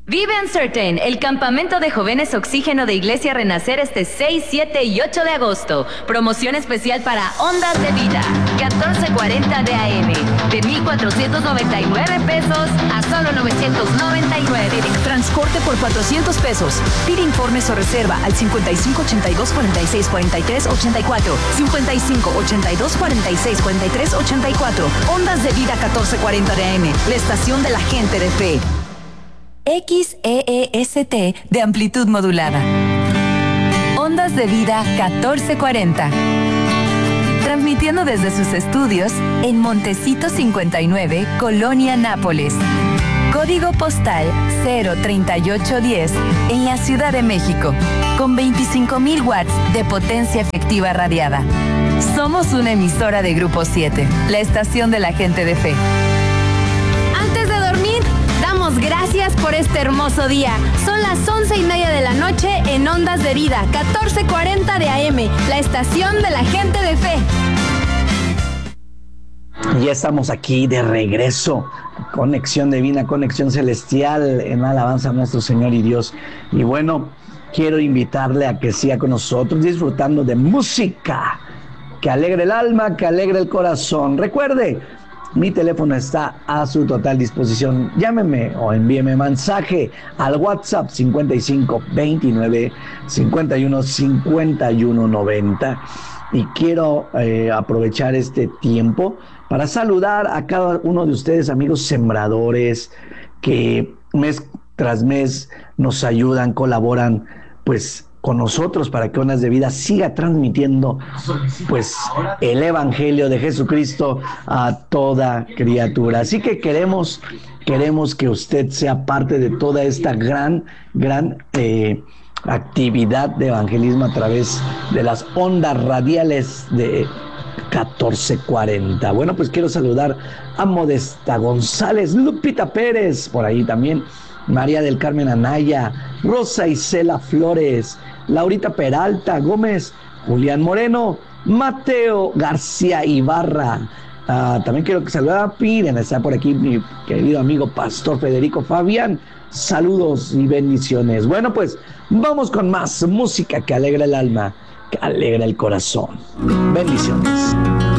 Vive Uncertain, el campamento de jóvenes Oxígeno de Iglesia Renacer este 6, 7 y 8 de agosto. Promoción especial para Ondas de Vida, 1440 de AM, de 1,499 pesos a solo 999. Transporte por 400 pesos. Pide informes o reserva al 55 82 46 43 84, 55 82 46 43 84. Ondas de Vida 1440 de AM, la estación de la gente de fe. XEEST de amplitud modulada. Ondas de Vida 1440. Transmitiendo desde sus estudios en Montecito 59, Colonia Nápoles. Código postal 03810 en la Ciudad de México. Con 25,000 watts de potencia efectiva radiada. Somos una emisora de Grupo 7, la estación de la gente de fe. Antes de dormir, damos gracias por este hermoso día. Son las 11:30 de la noche en Ondas de Vida, 1440 de AM, la estación de la gente de fe. Ya estamos aquí de regreso. Conexión divina, conexión celestial en alabanza a nuestro Señor y Dios. Y bueno, quiero invitarle a que siga con nosotros disfrutando de música que alegre el alma, que alegre el corazón. Recuerde, mi teléfono está a su total disposición. Llámeme o envíeme mensaje al WhatsApp 55 29 51 51 90. Y quiero aprovechar este tiempo para saludar a cada uno de ustedes, amigos sembradores, que mes tras mes nos ayudan, colaboran, pues, con nosotros para que Ondas de Vida siga transmitiendo, pues, el Evangelio de Jesucristo a toda criatura. Así que queremos que usted sea parte de toda esta gran actividad de evangelismo a través de las ondas radiales de 1440. Bueno, pues quiero saludar a Modesta González, Lupita Pérez, por ahí también, María del Carmen Anaya, Rosa Isela Flores, Laurita Peralta Gómez, Julián Moreno, Mateo García Ibarra. También quiero que saludar a Piren, está por aquí mi querido amigo Pastor Federico Fabián. Saludos y bendiciones. Bueno, pues vamos con más música que alegra el alma, que alegra el corazón. Bendiciones.